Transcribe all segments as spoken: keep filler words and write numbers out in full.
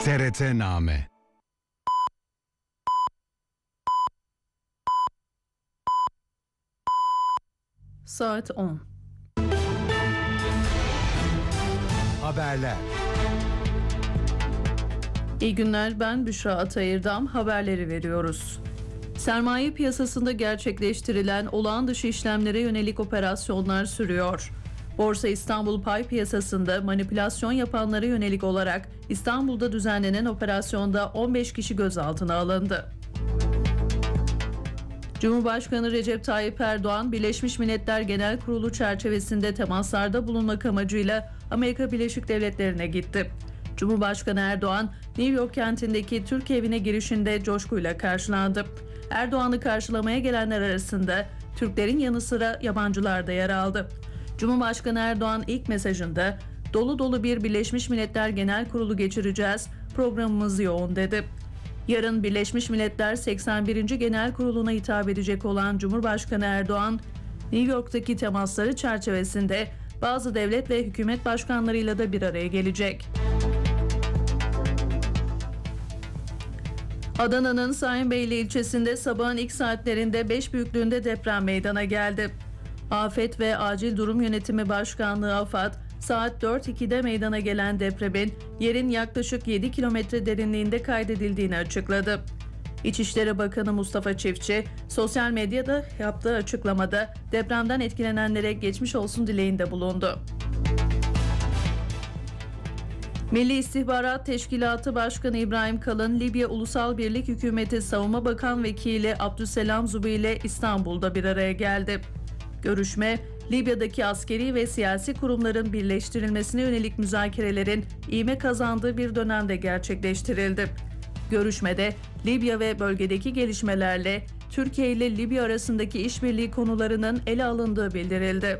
T R T-Name. Saat on. Haberler. İyi günler, ben Büşra Atayırdam. Haberleri veriyoruz. Sermaye piyasasında gerçekleştirilen olağan dışı işlemlere yönelik operasyonlar sürüyor. Borsa İstanbul pay piyasasında manipülasyon yapanlara yönelik olarak İstanbul'da düzenlenen operasyonda on beş kişi gözaltına alındı. Cumhurbaşkanı Recep Tayyip Erdoğan, Birleşmiş Milletler Genel Kurulu çerçevesinde temaslarda bulunmak amacıyla Amerika Birleşik Devletleri'ne gitti. Cumhurbaşkanı Erdoğan, New York kentindeki Türk evine girişinde coşkuyla karşılandı. Erdoğan'ı karşılamaya gelenler arasında Türklerin yanı sıra yabancılar da yer aldı. Cumhurbaşkanı Erdoğan ilk mesajında, "Dolu dolu bir Birleşmiş Milletler Genel Kurulu geçireceğiz, programımız yoğun" dedi. Yarın Birleşmiş Milletler seksen birinci Genel Kurulu'na hitap edecek olan Cumhurbaşkanı Erdoğan, New York'taki temasları çerçevesinde bazı devlet ve hükümet başkanlarıyla da bir araya gelecek. Adana'nın Sayınbeyli ilçesinde sabahın ilk saatlerinde beş büyüklüğünde deprem meydana geldi. Afet ve Acil Durum Yönetimi Başkanlığı AFAD, saat dört ikide meydana gelen depremin yerin yaklaşık yedi kilometre derinliğinde kaydedildiğini açıkladı. İçişleri Bakanı Mustafa Çiftçi, sosyal medyada yaptığı açıklamada depremden etkilenenlere geçmiş olsun dileğinde bulundu. Milli İstihbarat Teşkilatı Başkanı İbrahim Kalın, Libya Ulusal Birlik Hükümeti Savunma Bakan Vekili Abdüsselam Zubi ile İstanbul'da bir araya geldi. Görüşme, Libya'daki askeri ve siyasi kurumların birleştirilmesine yönelik müzakerelerin ivme kazandığı bir dönemde gerçekleştirildi. Görüşmede Libya ve bölgedeki gelişmelerle Türkiye ile Libya arasındaki işbirliği konularının ele alındığı bildirildi.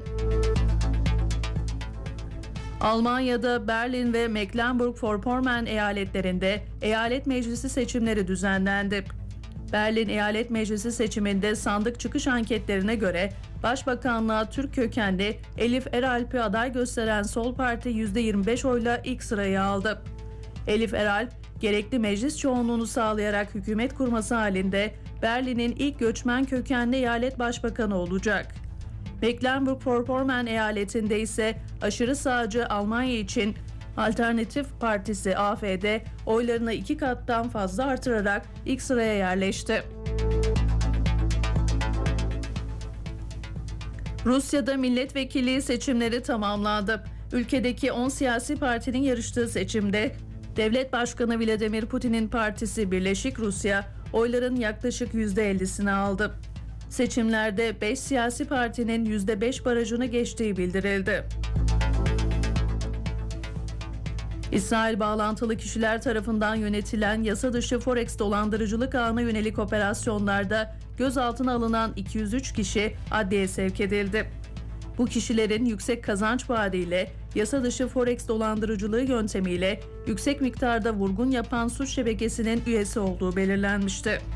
Almanya'da Berlin ve Mecklenburg-Vorpommern eyaletlerinde eyalet meclisi seçimleri düzenlendi. Berlin Eyalet Meclisi seçiminde sandık çıkış anketlerine göre Başbakanlığa Türk kökenli Elif Eralp'i aday gösteren Sol Parti yüzde yirmi beş oyla ilk sırayı aldı. Elif Eralp, gerekli meclis çoğunluğunu sağlayarak hükümet kurması halinde Berlin'in ilk göçmen kökenli eyalet başbakanı olacak. Mecklenburg-Vorpommern eyaletinde ise aşırı sağcı Almanya için Alternatif Partisi A F D oylarını iki kattan fazla artırarak ilk sıraya yerleşti. Rusya'da milletvekili seçimleri tamamlandı. Ülkedeki on siyasi partinin yarıştığı seçimde Devlet Başkanı Vladimir Putin'in partisi Birleşik Rusya oyların yaklaşık yüzde ellisini aldı. Seçimlerde beş siyasi partinin yüzde beş barajını geçtiği bildirildi. İsrail bağlantılı kişiler tarafından yönetilen yasa dışı Forex dolandırıcılık ağına yönelik operasyonlarda gözaltına alınan iki yüz üç kişi adliyeye sevk edildi. Bu kişilerin yüksek kazanç vaadiyle yasa dışı Forex dolandırıcılığı yöntemiyle yüksek miktarda vurgun yapan suç şebekesinin üyesi olduğu belirlenmişti.